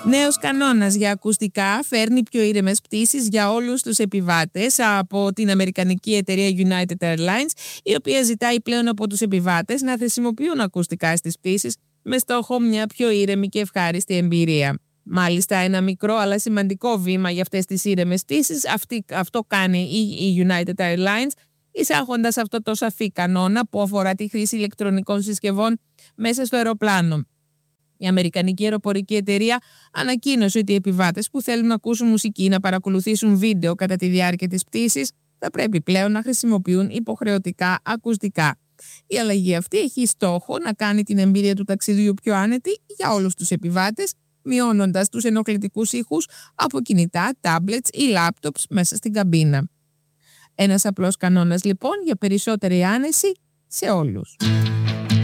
Νέος κανόνας για ακουστικά φέρνει πιο ήρεμες πτήσεις για όλους τους επιβάτες από την αμερικανική εταιρεία United Airlines, η οποία ζητάει πλέον από τους επιβάτες να χρησιμοποιούν ακουστικά στις πτήσεις με στόχο μια πιο ήρεμη και ευχάριστη εμπειρία. Μάλιστα, ένα μικρό αλλά σημαντικό βήμα για αυτές τις ήρεμες πτήσεις αυτό κάνει η United Airlines, εισάγοντας αυτό το σαφή κανόνα που αφορά τη χρήση ηλεκτρονικών συσκευών μέσα στο αεροπλάνο. Η Αμερικανική αεροπορική εταιρεία ανακοίνωσε ότι οι επιβάτες που θέλουν να ακούσουν μουσική ή να παρακολουθήσουν βίντεο κατά τη διάρκεια της πτήσης θα πρέπει πλέον να χρησιμοποιούν υποχρεωτικά ακουστικά. Η αλλαγή αυτή έχει στόχο να κάνει την εμπειρία του ταξιδιού πιο άνετη για όλους τους επιβάτες, μειώνοντας τους ενοχλητικούς ήχους από κινητά, tablets ή laptops μέσα στην καμπίνα. Ένας απλός κανόνας λοιπόν για περισσότερη άνεση σε όλους.